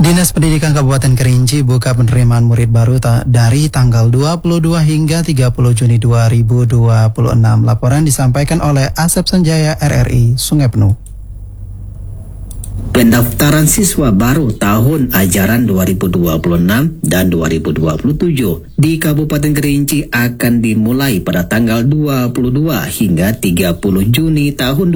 Dinas Pendidikan Kabupaten Kerinci buka penerimaan murid baru dari tanggal 22 hingga 30 Juni 2026. Laporan disampaikan oleh Asep Sanjaya RRI Sungai Penuh. Pendaftaran siswa baru tahun ajaran 2026 dan 2027 di Kabupaten Kerinci akan dimulai pada tanggal 22 hingga 30 Juni tahun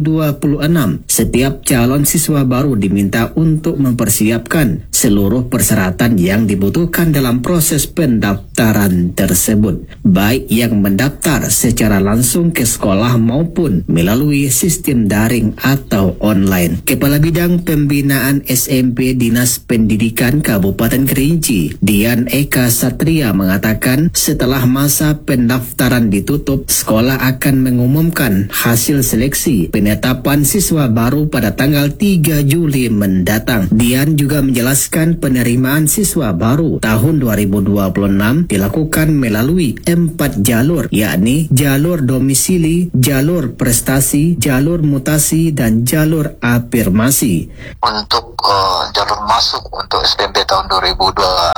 2026. Setiap calon siswa baru diminta untuk mempersiapkan seluruh persyaratan yang dibutuhkan dalam proses pendaftaran tersebut, baik yang mendaftar secara langsung ke sekolah maupun melalui sistem daring atau online. Kepala Bidang Pembinaan SMP Dinas Pendidikan Kabupaten Kerinci, Dian Eka Satria mengatakan setelah masa pendaftaran ditutup, sekolah akan mengumumkan hasil seleksi penetapan siswa baru pada tanggal 3 Juli mendatang. Dian juga menjelaskan penerimaan siswa baru tahun 2026 dilakukan melalui 4 jalur, yakni jalur domisili, jalur prestasi, jalur mutasi, dan jalur afirmasi. Untuk jalur masuk untuk SPMB tahun 2026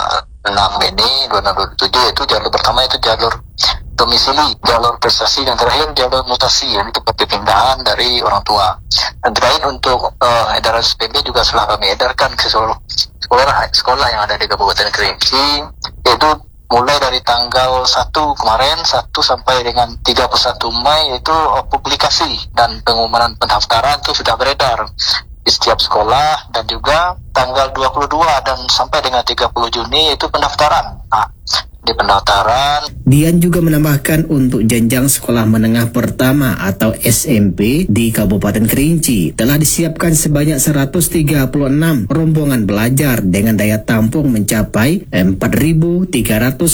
ini 2027 itu jalur pertama itu jalur domisili, jalur prestasi, dan terakhir jalur mutasi, yang itu perpindahan dari orang tua. Dan terakhir untuk edaran SPMB juga setelah kami edarkan ke seluruh sekolah yang ada di Kabupaten Kerinci, yaitu mulai dari tanggal 1 kemarin 1 sampai dengan 31 Mei itu publikasi dan pengumuman pendaftaran itu sudah beredar di setiap sekolah, dan juga tanggal 22 dan sampai dengan 30 Juni itu pendaftaran. Nah, di pendaftaran Dian juga menambahkan untuk jenjang sekolah menengah pertama atau SMP di Kabupaten Kerinci telah disiapkan sebanyak 136 rombongan belajar dengan daya tampung mencapai 4.352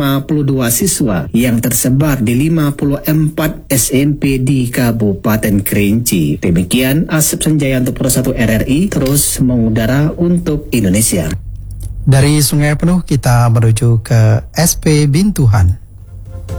siswa yang tersebar di 54 SMP di Kabupaten Kerinci. Demikian Asep Sanjaya untuk Pro 1 RRI terus mengudara untuk Indonesia. Dari Sungai Penuh kita menuju ke SP Bintuhan.